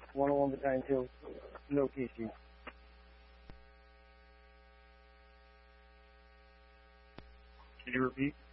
101 Battalion 2, no TC. Can you repeat?